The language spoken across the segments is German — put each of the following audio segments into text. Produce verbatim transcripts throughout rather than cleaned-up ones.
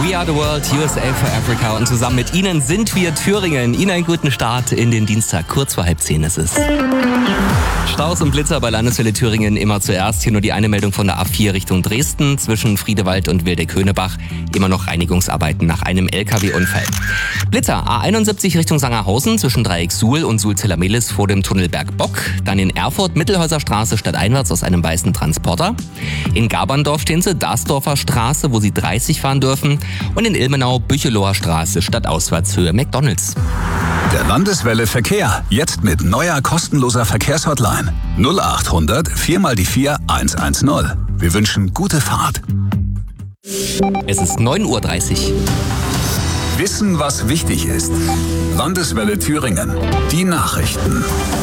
We are the world, U S A for Africa. Und zusammen mit Ihnen sind wir Thüringen. Ihnen einen guten Start in den Dienstag. Kurz vor halb zehn ist es. Staus und Blitzer bei Landeswelle Thüringen immer zuerst. Hier nur die eine Meldung von der A vier Richtung Dresden. Zwischen Friedewald und Wildeck-Höhnebach immer noch Reinigungsarbeiten nach einem L K W-Unfall. Blitzer A einundsiebzig Richtung Sangerhausen zwischen Dreieck Suhl und Suhl-Ziller-Mehlis vor dem Tunnel Bergbock. Dann in Erfurt Mittelhäuser Straße stadteinwärts aus einem weißen Transporter. In Gaberndorf stehen Sie Dasdorfer Straße, wo Sie dreißig fahren dürfen. Und in Ilmenau Bücheloher Straße stadtauswärts Höhe McDonalds. Der Landeswelle Verkehr. Jetzt mit neuer kostenloser Verkehrshotline. null acht hundert vier mal die vier eins eins null. Wir wünschen gute Fahrt. Es ist neun Uhr dreißig. Wissen, was wichtig ist. Landeswelle Thüringen. Die Nachrichten.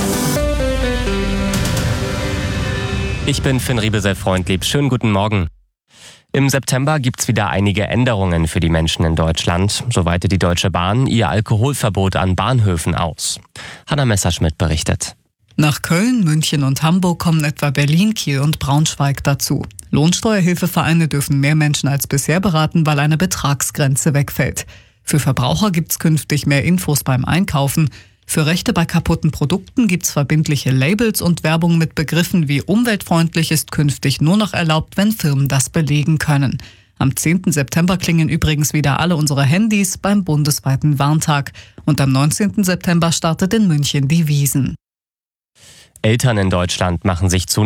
Ich bin Finn Riebesell-Freundlieb. Schönen guten Morgen. Im September gibt's wieder einige Änderungen für die Menschen in Deutschland. So weitet die Deutsche Bahn ihr Alkoholverbot an Bahnhöfen aus. Hanna Messerschmidt berichtet. Nach Köln, München und Hamburg kommen etwa Berlin, Kiel und Braunschweig dazu. Lohnsteuerhilfevereine dürfen mehr Menschen als bisher beraten, weil eine Betragsgrenze wegfällt. Für Verbraucher gibt's künftig mehr Infos beim Einkaufen. Für Rechte bei kaputten Produkten gibt's verbindliche Labels und Werbung mit Begriffen wie umweltfreundlich ist künftig nur noch erlaubt, wenn Firmen das belegen können. Am zehnten September klingen übrigens wieder alle unsere Handys beim bundesweiten Warntag. Und am neunzehnten September startet in München die Wiesn. Eltern in Deutschland machen sich zunehmend